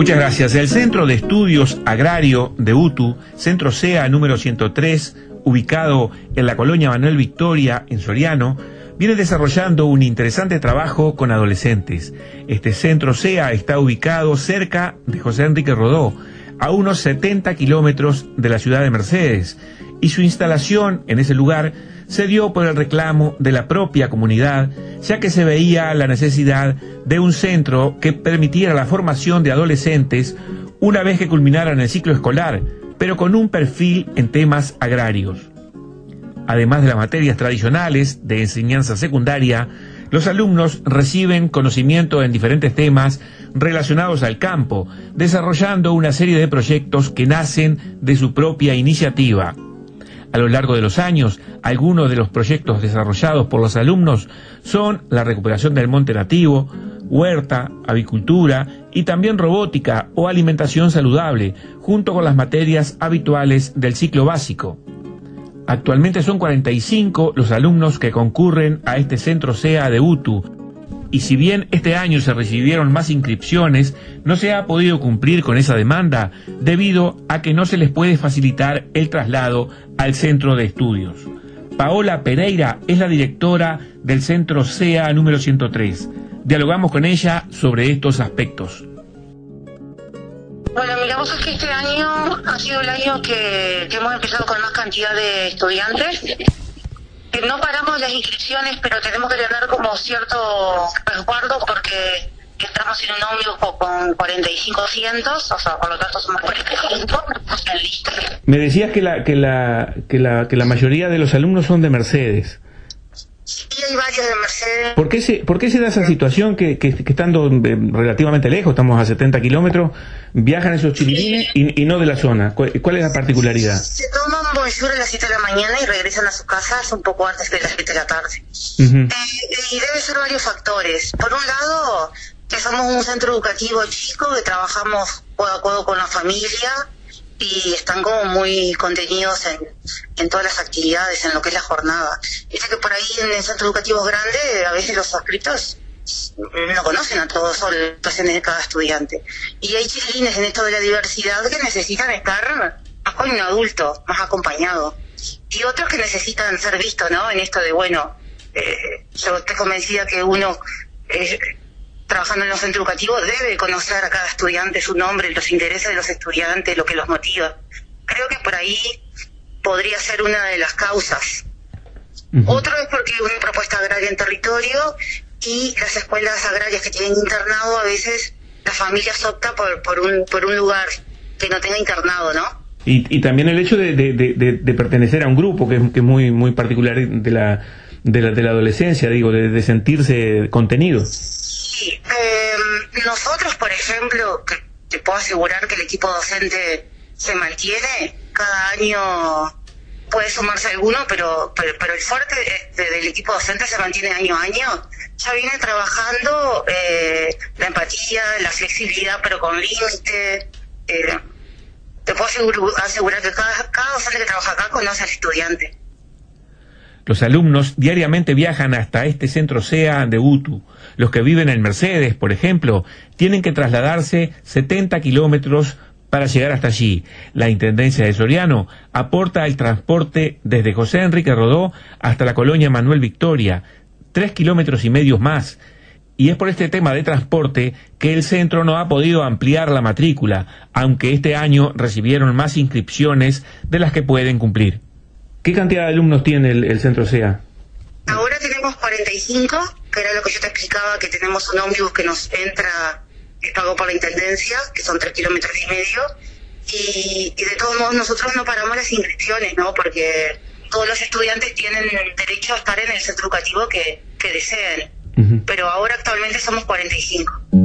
Muchas gracias. El Centro de Estudios Agrario de UTU, Centro CEA número 103, ubicado en la colonia Manuel Victoria, en Soriano, viene desarrollando un interesante trabajo con adolescentes. Este Centro CEA está ubicado cerca de José Enrique Rodó, a unos 70 kilómetros de la ciudad de Mercedes, y su instalación en ese lugar se dio por el reclamo de la propia comunidad, ya que se veía la necesidad de un centro que permitiera la formación de adolescentes una vez que culminaran el ciclo escolar, pero con un perfil en temas agrarios. Además de las materias tradicionales de enseñanza secundaria, los alumnos reciben conocimiento en diferentes temas relacionados al campo, desarrollando una serie de proyectos que nacen de su propia iniciativa. A lo largo de los años, algunos de los proyectos desarrollados por los alumnos son la recuperación del monte nativo, huerta, avicultura y también robótica o alimentación saludable, junto con las materias habituales del ciclo básico. Actualmente son 45 los alumnos que concurren a este Centro CEA de UTU, y si bien este año se recibieron más inscripciones, no se ha podido cumplir con esa demanda debido a que no se les puede facilitar el traslado al centro de estudios. Paola Pereira es la directora del Centro CEA número 103. Dialogamos con ella sobre estos aspectos. Bueno, mira, vos sabés que este año ha sido el año que hemos empezado con más cantidad de estudiantes. No paramos las inscripciones, pero tenemos que tener como cierto resguardo porque estamos en un ómnibus con 45 asientos, o sea, por lo tanto somos 45 en lista. Me decías que la mayoría de los alumnos son de Mercedes. Sí, hay varios de Mercedes. ¿Por qué se da esa situación que estando relativamente lejos, estamos a 70 kilómetros, viajan esos chiquilines y no de la zona? ¿Cuál es la particularidad? Se toman bonjour a las 7 de la mañana y regresan a sus casas un poco antes de las 7 de la tarde. Uh-huh. Y debe ser varios factores. Por un lado, que somos un centro educativo chico, que trabajamos codo a codo con la familia y están como muy contenidos en todas las actividades, en lo que es la jornada. Dice que por ahí en el centro educativo grande, a veces los adscritos no conocen a todas las situaciones de cada estudiante. Y hay chiquilines en esto de la diversidad que necesitan estar más con un adulto, más acompañado. Y otros que necesitan ser vistos, ¿no? En esto de, bueno, yo estoy convencida que uno... trabajando en un centro educativo debe conocer a cada estudiante su nombre, los intereses de los estudiantes, lo que los motiva. Creo que por ahí podría ser una de las causas. Uh-huh. Otro es porque una propuesta agraria en territorio y las escuelas agrarias que tienen internado, a veces las familias optan por un lugar que no tenga internado, ¿no? Y también el hecho de pertenecer a un grupo que es muy particular de la adolescencia, digo, de sentirse contenido. Sí, nosotros, por ejemplo, que te puedo asegurar que el equipo docente se mantiene, cada año puede sumarse alguno, pero el fuerte del equipo docente se mantiene año a año. Ya viene trabajando la empatía, la flexibilidad, pero con límite. Te puedo asegurar que cada docente que trabaja acá conoce al estudiante. Los alumnos diariamente viajan hasta este Centro CEA de UTU. Los que viven en Mercedes, por ejemplo, tienen que trasladarse 70 kilómetros para llegar hasta allí. La Intendencia de Soriano aporta el transporte desde José Enrique Rodó hasta la colonia Manuel Victoria, 3,5 kilómetros más. Y es por este tema de transporte que el centro no ha podido ampliar la matrícula, aunque este año recibieron más inscripciones de las que pueden cumplir. ¿Qué cantidad de alumnos tiene el Centro CEA? Ahora tenemos 45, que era lo que yo te explicaba, que tenemos un ómnibus que nos entra, es pago por la Intendencia, que son 3,5 kilómetros. Y de todos modos nosotros no paramos las inscripciones, ¿no? Porque todos los estudiantes tienen derecho a estar en el centro educativo que deseen. Uh-huh. Pero ahora actualmente somos 45.